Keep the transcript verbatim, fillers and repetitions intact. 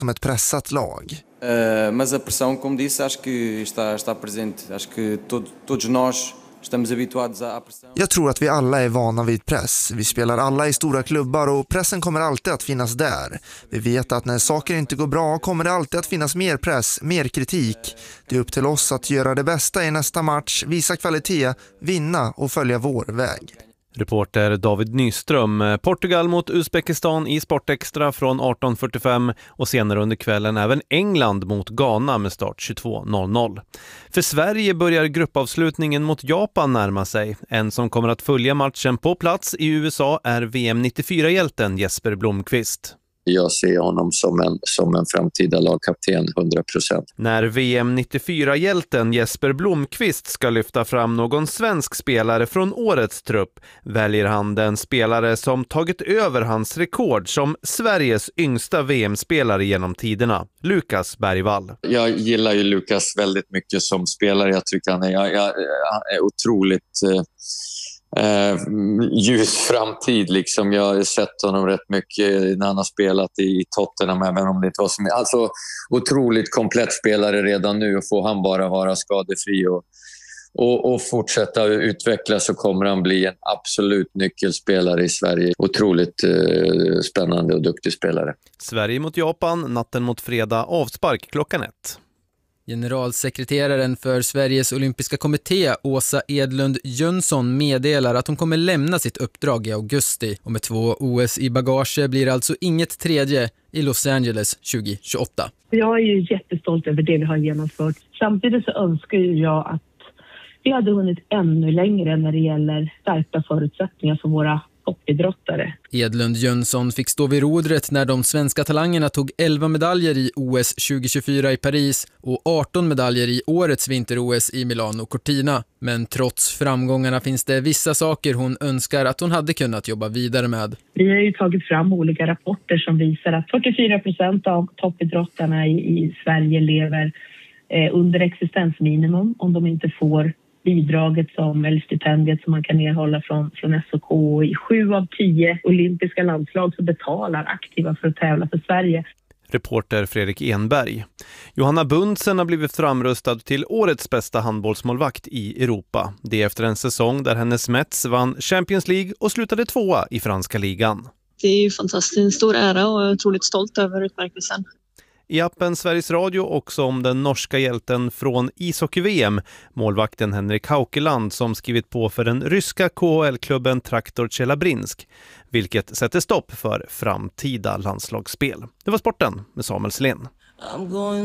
som ett pressat lag. Uh, mas a pressão, como disse, acho que está, está presente. Acho que todo, todos nós estamos habituados à pressão. Jag tror att vi alla är vana vid press. Vi spelar alla i stora klubbar och pressen kommer alltid att finnas där. Vi vet att när saker inte går bra kommer det alltid att finnas mer press, mer kritik. Det är upp till oss att göra det bästa i nästa match, visa kvalitet, vinna och följa vår väg. Reporter David Nyström. Portugal mot Uzbekistan i Sportextra från arton fyrtiofem och senare under kvällen även England mot Ghana med start tjugotvå noll noll. För Sverige börjar gruppavslutningen mot Japan närma sig. En som kommer att följa matchen på plats i U S A är V M nittiofyra-hjälten Jesper Blomqvist. Jag ser honom som en, som en framtida lagkapten hundra procent. När V M nittiofyra-hjälten Jesper Blomqvist ska lyfta fram någon svensk spelare från årets trupp väljer han den spelare som tagit över hans rekord som Sveriges yngsta V M-spelare genom tiderna, Lukas Bergvall. Jag gillar ju Lukas väldigt mycket som spelare. Jag tycker han är, jag, jag, han är otroligt... Eh, Eh, ljus framtid liksom. Jag har sett honom rätt mycket när han har spelat i Tottenham, även om det inte var som... Alltså otroligt komplett spelare redan nu, och får han bara vara skadefri och, och, och fortsätta utvecklas så kommer han bli en absolut nyckelspelare i Sverige. Otroligt eh, spännande och duktig spelare. Sverige mot Japan, natten mot fredag, avspark klockan ett. Generalsekreteraren för Sveriges olympiska kommitté, Åsa Edlund Jönsson, meddelar att hon kommer lämna sitt uppdrag i augusti. Och med två O S i bagage blir alltså inget tredje i Los Angeles tjugohundratjugoåtta. Jag är ju jättestolt över det vi har genomfört. Samtidigt så önskar jag att vi hade hunnit ännu längre när det gäller starka förutsättningar för våra toppidrottare. Edlund Jönsson fick stå vid rodret när de svenska talangerna tog elva medaljer i O S tjugohundratjugofyra i Paris och arton medaljer i årets vinter-O S i Milano Cortina. Men trots framgångarna finns det vissa saker hon önskar att hon hade kunnat jobba vidare med. Vi har ju tagit fram olika rapporter som visar att fyrtiofyra procent av toppidrottarna i, i Sverige lever eh, under existensminimum om de inte får bidraget som, eller stipendiet som man kan erhålla från, från S O K. I sju av tio olympiska landslag så betalar aktiva för att tävla för Sverige. Reporter Fredrik Enberg. Johanna Bundsen har blivit framröstad till årets bästa handbollsmålvakt i Europa. Det är efter en säsong där hennes Mets vann Champions League och slutade tvåa i franska ligan. Det är ju fantastiskt, en stor ära och jag är otroligt stolt över utmärkelsen. I appen Sveriges Radio också om den norska hjälten från ishockey-V M, målvakten Henrik Haukeland, som skrivit på för den ryska K H L-klubben Traktor Tjelabrinsk, vilket sätter stopp för framtida landslagsspel. Det var sporten med Samuel Selén.